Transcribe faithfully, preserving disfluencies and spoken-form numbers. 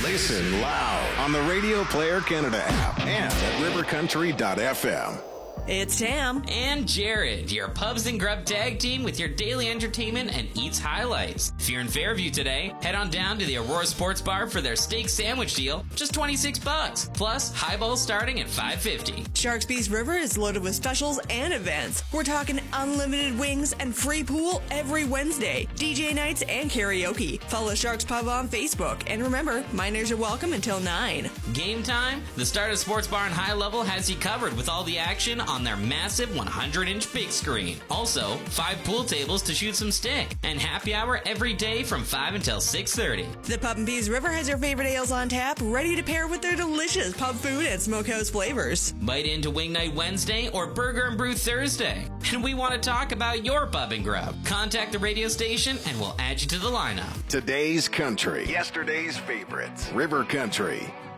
Listen loud on the Radio Player Canada app and at river country dot f m. It's Tam and Jared, your Pubs and Grub tag team with your daily entertainment and eats highlights. If you're in Fairview today, head on down to the Aurora Sports Bar for their steak sandwich deal, just twenty-six bucks. Plus, highballs starting at five fifty. Sharks Beach River is loaded with specials and events. We're talking unlimited wings and free pool every Wednesday, D J nights and karaoke. Follow Sharks Pub on Facebook, and remember, minors are welcome until nine. Game time? The Stardust Sports Bar and High Level has you covered with all the action on their massive one hundred inch big screen. Also, five pool tables to shoot some stick, and happy hour every day from five until six thirty. The Pub and Peas River has your favorite ales on tap, ready to pair with their delicious pub food and smokehouse flavors. Bite into Wing Night Wednesday or Burger and Brew Thursday. And we want to talk about your pub and grub. Contact the radio station and we'll add you to the lineup. Today's country, yesterday's favorites. River Country.